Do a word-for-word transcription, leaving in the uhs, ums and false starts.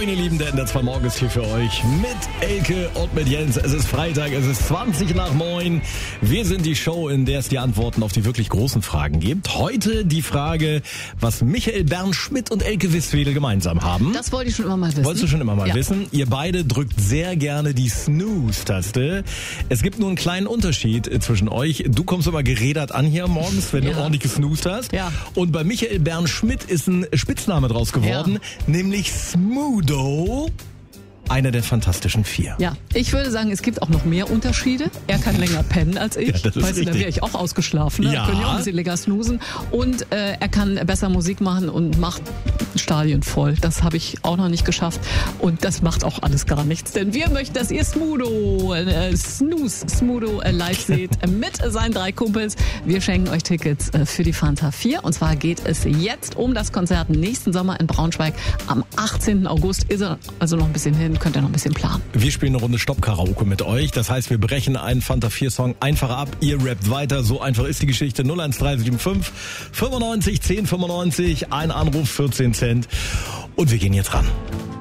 Moin ihr Lieben, der N D R zwei Morgen ist hier für euch mit Elke und mit Jens. Es ist Freitag, es ist zwanzig nach neun. Wir sind die Show, in der es die Antworten auf die wirklich großen Fragen gibt. Heute die Frage, was Michael Bernschmidt und Elke Wisswedel gemeinsam haben. Das wollte ich schon immer mal wissen. Wolltest du schon immer mal ja. wissen? Ihr beide drückt sehr gerne die Snooze-Taste. Es gibt nur einen kleinen Unterschied zwischen euch. Du kommst immer gerädert an hier morgens, wenn ja. du ordentlich gesnoozt hast. Ja. Und bei Michael Bernschmidt ist ein Spitzname draus geworden, ja. nämlich Smudo. Einer der Fantastischen Vier. Ja, ich würde sagen, es gibt auch noch mehr Unterschiede. Er kann länger pennen als ich. Ja, das ist weißt du, da richtig. wäre ich auch ausgeschlafen. Ne? Ja. Da können ja auch ein bisschen länger snoosen. Und äh, er kann besser Musik machen und macht Stadien voll. Das habe ich auch noch nicht geschafft. Und das macht auch alles gar nichts. Denn wir möchten, dass ihr Smudo, äh, Snooze, Smudo äh, live seht äh, mit seinen drei Kumpels. Wir schenken euch Tickets äh, für die Fanta vier. Und zwar geht es jetzt um das Konzert nächsten Sommer in Braunschweig. Am achtzehnten August ist er also noch ein bisschen hin. Könnt ihr noch ein bisschen planen. Wir spielen eine Runde Stopp-Karaoke mit euch. Das heißt, wir brechen einen Fanta vier Song einfach ab. Ihr rappt weiter. So einfach ist die Geschichte. null eins drei sieben fünf fünfundneunzig zehn fünfundneunzig. Ein Anruf, vierzehn Cent. Und wir gehen jetzt ran.